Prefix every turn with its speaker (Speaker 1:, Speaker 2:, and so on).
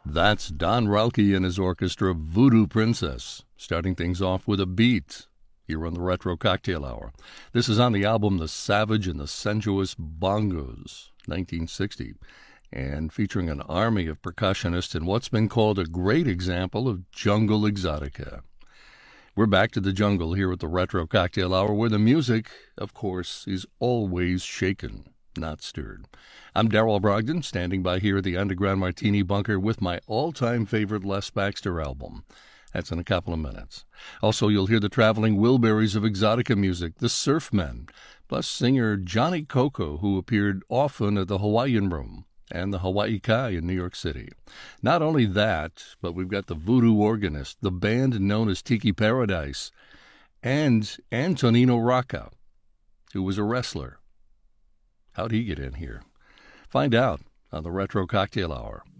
Speaker 1: That's Don Ralke and his orchestra, Voodoo Princess, starting things off with a beat here on the Retro Cocktail Hour. This is on the album The Savage and the Sensuous Bongos, 1960, and featuring an army of percussionists in what's been called a great example of jungle exotica. We're back to the jungle here at the Retro Cocktail Hour, where the music, of course, is always shaken, not stirred. I'm Darrell Brogdon, standing by here at the Underground Martini Bunker with my all-time favorite Les Baxter album. That's in a couple of minutes. Also, you'll hear the traveling Wilburys of exotica music, the Surfmen, plus singer Johnny Coco, who appeared often at the Hawaiian Room and the Hawaii Kai in New York City. Not only that, but we've got the Voodoo Organist, the band known as Tiki Paradise, and Antonino Rocca, who was a wrestler. How'd he get in here? Find out on the Retro Cocktail Hour.